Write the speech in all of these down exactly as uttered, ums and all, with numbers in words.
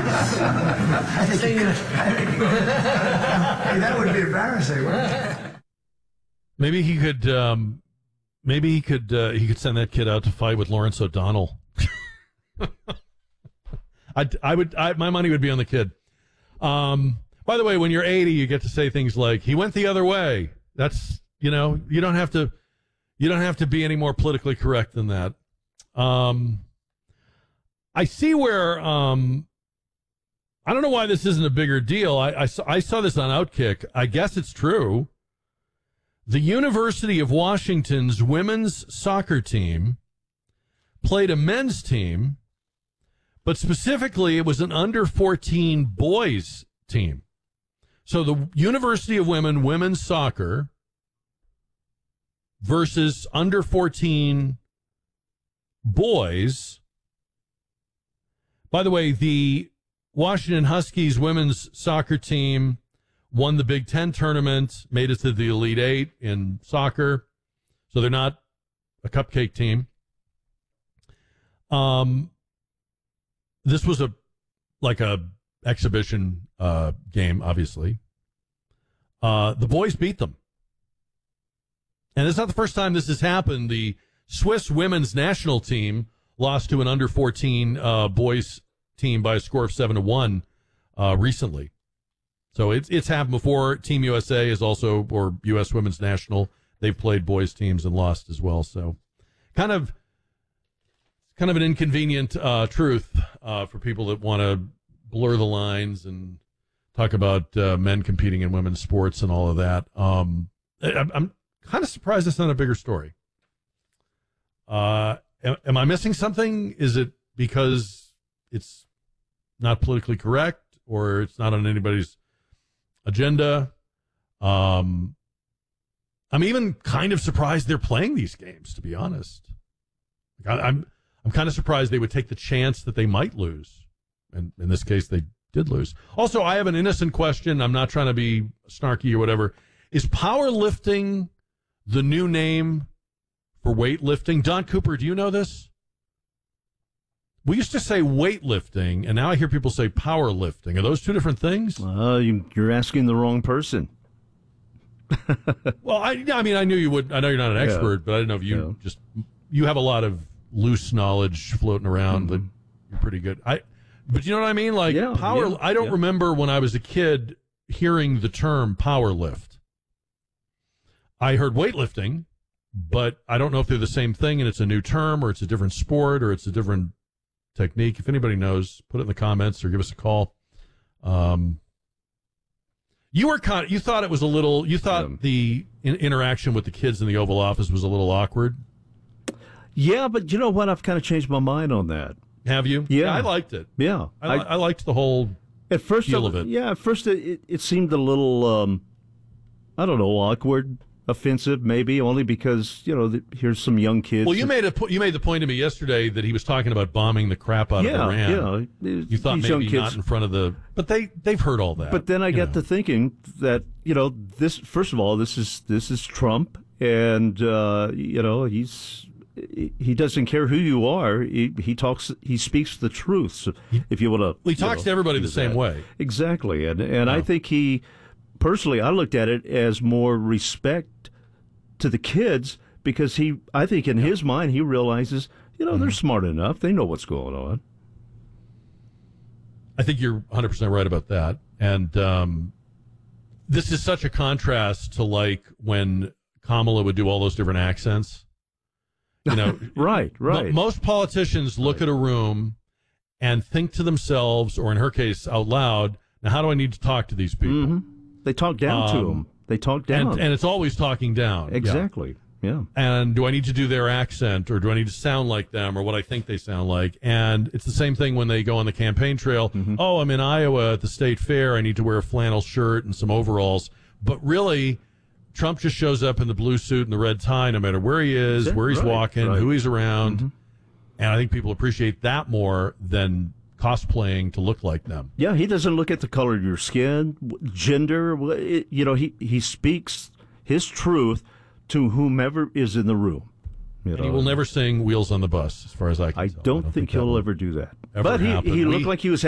I think you could, I think, hey, that would be embarrassing, wouldn't it? Maybe he could. Um, maybe he could. Uh, he could send that kid out to fight with Lawrence O'Donnell. I, I would. I, my money would be on the kid. Um, by the way, when you're eighty, you get to say things like, "He went the other way." That's, you know, you don't have to. You don't have to be any more politically correct than that. Um, I see where. Um, I don't know why this isn't a bigger deal. I, I saw. I saw this on Outkick. I guess it's true. The University of Washington's women's soccer team played a men's team, but specifically it was an under fourteen boys team. So the University of Women women's soccer versus under fourteen boys. By the way, the Washington Huskies women's soccer team won the Big Ten tournament, made it to the Elite Eight in soccer. So they're not a cupcake team. Um, this was a like a exhibition uh, game, obviously. Uh, the boys beat them. And it's not the first time this has happened. The Swiss women's national team lost to an under fourteen uh, boys team by a score of seven to one uh, recently. So it's it's happened before. Team U S A is also, or U S Women's National, they've played boys teams and lost as well. So kind of kind of an inconvenient uh, truth uh, for people that want to blur the lines and talk about uh, men competing in women's sports and all of that. Um, I, I'm kind of surprised it's not a bigger story. Uh, am, am I missing something? Is it because it's not politically correct, or it's not on anybody's agenda? Um, I'm even kind of surprised they're playing these games, to be honest. I, I'm I'm kind of surprised they would take the chance that they might lose, and in this case, they did lose. Also, I have an innocent question. I'm not trying to be snarky or whatever. Is powerlifting the new name for weightlifting? Don Cooper, do you know this? We used to say weightlifting, and now I hear people say powerlifting. Are those two different things? Uh, you, you're asking the wrong person. Well, I, I mean, I knew you would. I know you're not an expert, yeah. but I didn't know if you yeah. just you have a lot of loose knowledge floating around mm-hmm. that you're pretty good. I, but you know what I mean? Like yeah, power. Yeah, I don't yeah. remember when I was a kid hearing the term power lift. I heard weightlifting, but I don't know if they're the same thing, and it's a new term, or it's a different sport, or it's a different technique. If anybody knows, put it in the comments or give us a call. Um, you were kind of, you thought it was a little, you thought um, the in- interaction with the kids in the Oval Office was a little awkward. Yeah, but you know what? I've kind of changed my mind on that. Have you? Yeah, yeah I liked it. Yeah, I, I, I liked the whole at first feel it, of it. Yeah, at first it, it seemed a little, um, I don't know, awkward. Offensive, maybe only because you know the, here's some young kids. Well, you made a you made the point to me yesterday that he was talking about bombing the crap out yeah, of Iran. Yeah, you thought maybe not in front of the, but they they've heard all that. But then I got know. to thinking that you know this. First of all, this is this is Trump, and uh, you know he's he doesn't care who you are. He, he talks. He speaks the truth. So if you want to, well, he talks know, to everybody the same that. way. Exactly, and and yeah. I think he personally, I looked at it as more respect to the kids, because he, I think in yeah. his mind, he realizes, you know, mm-hmm. they're smart enough. They know what's going on. I think you're one hundred percent right about that. And um, this is such a contrast to like when Kamala would do all those different accents. You know, right, right. M- most politicians look right. at a room and think to themselves, or in her case, out loud, now how do I need to talk to these people? Mm-hmm. They talk down um, to them. They talk down. And, and it's always talking down. Exactly. Yeah. yeah. And do I need to do their accent, or do I need to sound like them, or what I think they sound like? And it's the same thing when they go on the campaign trail. Mm-hmm. Oh, I'm in Iowa at the state fair. I need to wear a flannel shirt and some overalls. But really, Trump just shows up in the blue suit and the red tie, no matter where he is, where he's right, walking, right. who he's around. Mm-hmm. And I think people appreciate that more than cosplaying to look like them. Yeah, he doesn't look at the color of your skin, gender. You know, he, he speaks his truth to whomever is in the room. You know? And he will never sing Wheels on the Bus, as far as I can I tell. Don't, I don't think, think he'll ever do that. Ever but he, he we, looked like he was having a good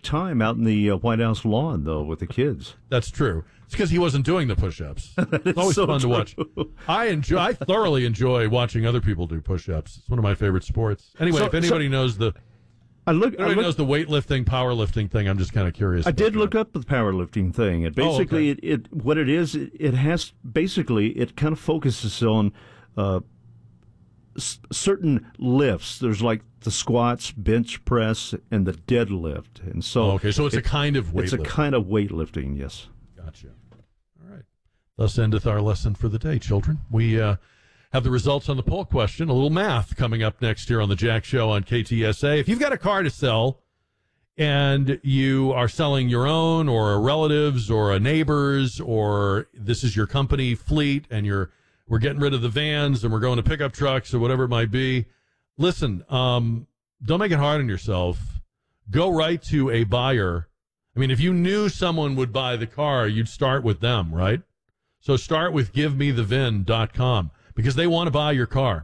time out in the uh, White House lawn, though, with the kids. That's true. It's because he wasn't doing the push-ups. It's always so fun true. to watch. I enjoy. I thoroughly enjoy watching other people do push-ups. It's one of my favorite sports. Anyway, So- if anybody so- knows the I look. if I, anybody look, knows the weightlifting, powerlifting thing, I'm just kind of curious. I about did that. look up the powerlifting thing. It Oh, basically, okay. it, it what it is. It, it has basically it kind of focuses on uh, s- certain lifts. There's like the squats, bench press, and the deadlift. And so, Oh, okay, so it's it- a kind of weightlifting. It's a kind of weightlifting. Yes. Gotcha. All right. Thus endeth our lesson for the day, children. We uh, have the results on the poll question. A little math coming up next here on the Jack Show on K T S A. If you've got a car to sell and you are selling your own or a relative's or a neighbor's, or this is your company fleet and you're we're getting rid of the vans and we're going to pickup trucks or whatever it might be, listen, um, don't make it hard on yourself. Go right to a buyer. I mean, if you knew someone would buy the car, you'd start with them, right? So start with give me the V I N dot com because they want to buy your car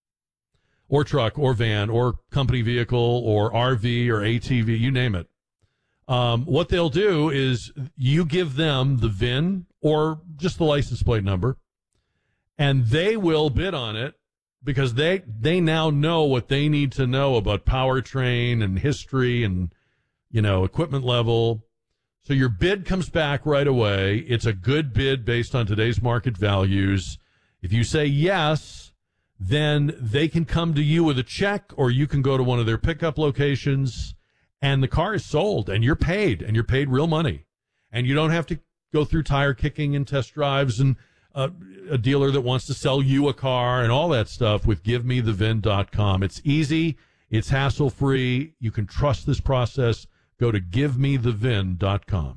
or truck or van or company vehicle or R V or A T V, you name it. Um, what they'll do is you give them the V I N or just the license plate number, and they will bid on it because they they now know what they need to know about powertrain and history and, you know, equipment level. So your bid comes back right away. It's a good bid based on today's market values. If you say yes, then they can come to you with a check, or you can go to one of their pickup locations, and the car is sold, and you're paid, and you're paid real money. And you don't have to go through tire kicking and test drives and uh, a dealer that wants to sell you a car and all that stuff with give me the V I N dot com. It's easy. It's hassle-free. You can trust this process. Go to give me the V I N dot com.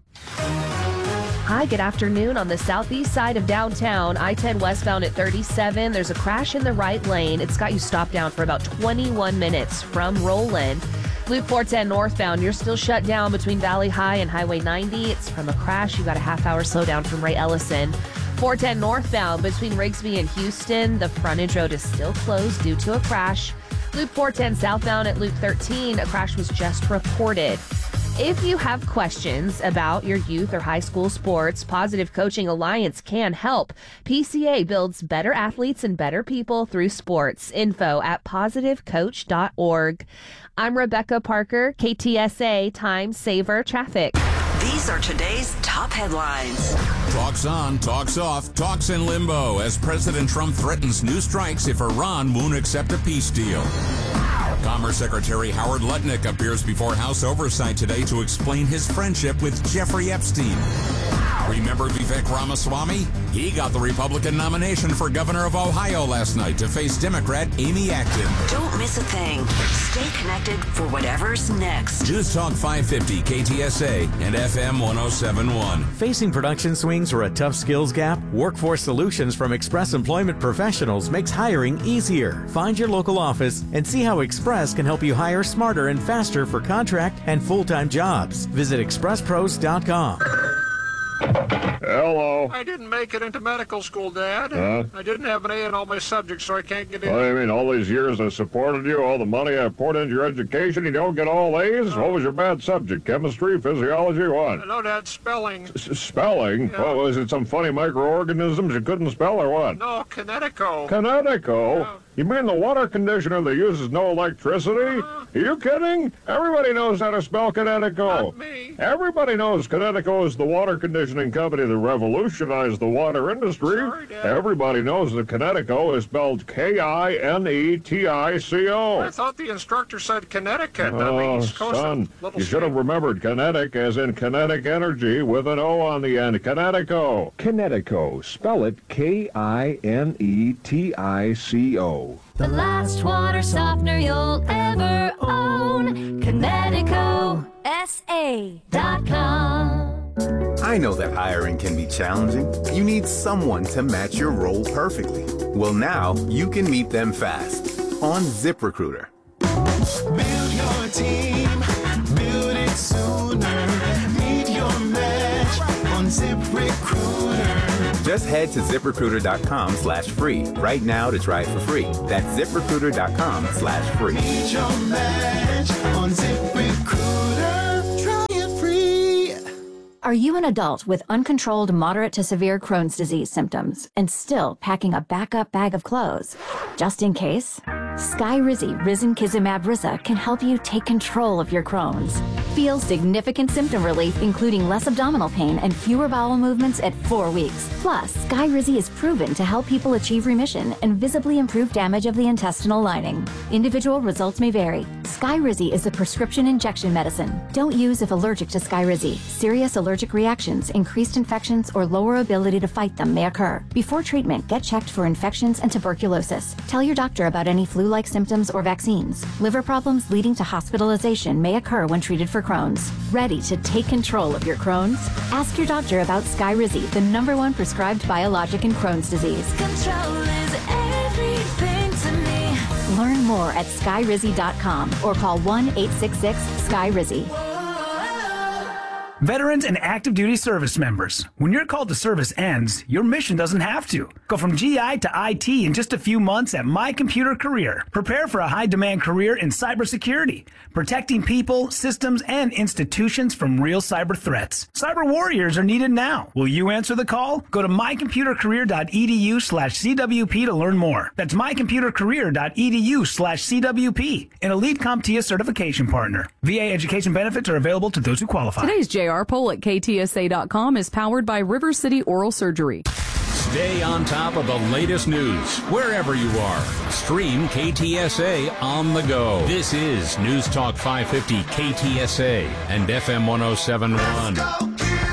Hi, good afternoon. On the southeast side of downtown, I ten westbound at thirty-seven, there's a crash in the right lane. It's got you stopped down for about twenty-one minutes from Roland. Loop four ten northbound, you're still shut down between Valley High and Highway ninety. It's from a crash. You got a half hour slowdown from Ray Ellison. four ten northbound between Rigsby and Houston, the frontage road is still closed due to a crash. Loop four ten southbound at Loop thirteen, a crash was just reported. If you have questions about your youth or high school sports, Positive Coaching Alliance can help. P C A builds better athletes and better people through sports. Info at positive coach dot org. I'm Rebecca Parker, K T S A Time Saver Traffic. These are today's top headlines. Talks on, talks off, talks in limbo as President Trump threatens new strikes if Iran won't accept a peace deal. Commerce Secretary Howard Lutnick appears before House Oversight today to explain his friendship with Jeffrey Epstein. Remember Vivek Ramaswamy? He got the Republican nomination for governor of Ohio last night to face Democrat Amy Acton. Don't miss a thing. Stay connected for whatever's next. News Talk five fifty K T S A and F M one oh seven point one. Facing production swings or a tough skills gap? Workforce Solutions from Express Employment Professionals makes hiring easier. Find your local office and see how Express can help you hire smarter and faster for contract and full-time jobs. Visit express pros dot com. Hello. I didn't make it into medical school, Dad. Huh? I didn't have an A in all my subjects, so I can't get in. What do you mean, all these years I supported you, all the money I poured into your education, you don't get all A's? What was your bad subject? Chemistry, physiology, what? No, Dad, spelling. S- spelling? Yeah. What, was it some funny microorganisms you couldn't spell or what? No, Connecticut. Connecticut? Yeah. You mean the water conditioner that uses no electricity? Are you kidding? Everybody knows how to spell Connecticut. Not me. Everybody knows Connecticut is the water conditioning company that revolutionized the water industry. Sorry, Dad. Everybody knows that Connecticut is spelled K I N E T I C O. I thought the instructor said Connecticut. on the Oh, East Coast. son, Little you should have state. remembered kinetic as in kinetic energy with an O on the end. Connecticut. Kinetico. Spell it K I N E T I C O. The last water softener you'll ever own. Kinetico. S A dot com. I know that hiring can be challenging. You need someone to match your role perfectly. Well, now you can meet them fast on ZipRecruiter. Build your team. Build it sooner. Meet your match on ZipRecruiter. Just head to ZipRecruiter.com slash free right now to try it for free. That's ZipRecruiter.com slash free. Meet your match on ZipRecruiter. Try it Are you an adult with uncontrolled moderate to severe Crohn's disease symptoms and still packing a backup bag of clothes? Just in case, Skyrizi Risankizumab Risa can help you take control of your Crohn's. Feel significant symptom relief, including less abdominal pain and fewer bowel movements at four weeks. Plus, Skyrizi is proven to help people achieve remission and visibly improve damage of the intestinal lining. Individual results may vary. Skyrizi is a prescription injection medicine. Don't use if allergic to Skyrizi. Serious allergic reactions, increased infections, or lower ability to fight them may occur. Before treatment, get checked for infections and tuberculosis. Tell your doctor about any flu-like symptoms or vaccines. Liver problems leading to hospitalization may occur when treated for Crohn's. Ready to take control of your Crohn's? Ask your doctor about Skyrizi, the number one prescribed biologic in Crohn's disease. Control is everything to me. Learn more at skyrizi dot com or call one eight six six Skyrizi. Veterans and active duty service members, when your call to service ends, your mission doesn't have to. Go from G I to I T in just a few months at My Computer Career. Prepare for a high-demand career in cybersecurity, protecting people, systems, and institutions from real cyber threats. Cyber warriors are needed now. Will you answer the call? Go to my computer career dot e d u slash C W P to learn more. That's my computer career dot e d u slash C W P, an elite CompTIA certification partner. V A education benefits are available to those who qualify. Today's J R poll at K T S A dot com is powered by River City Oral Surgery. Stay on top of the latest news wherever you are. Stream K T S A on the go. This is News Talk five fifty K T S A and F M one oh seven point one.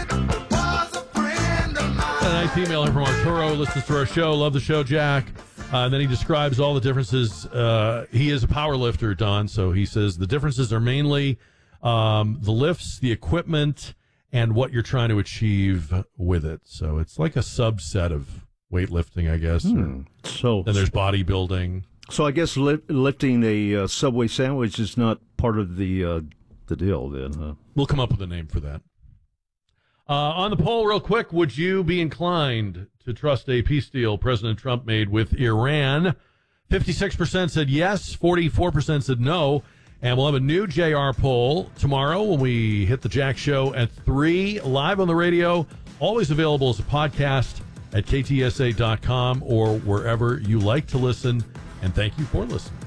A nice email from Arturo. Listens to our show. Love the show, Jack. Uh, and then he describes all the differences. Uh, he is a power lifter, Don. So he says the differences are mainly um, the lifts, the equipment, and what you're trying to achieve with it. So it's like a subset of weightlifting, I guess. Hmm. Or, so then there's bodybuilding. So I guess li- lifting a uh, Subway sandwich is not part of the uh, the deal then, huh? We'll come up with a name for that. Uh, on the poll, real quick, would you be inclined to trust a peace deal President Trump made with Iran? fifty-six percent said yes, forty-four percent said no. And we'll have a new J R poll tomorrow when we hit the Jack Show at three, live on the radio, always available as a podcast at K T S A dot com or wherever you like to listen. And thank you for listening.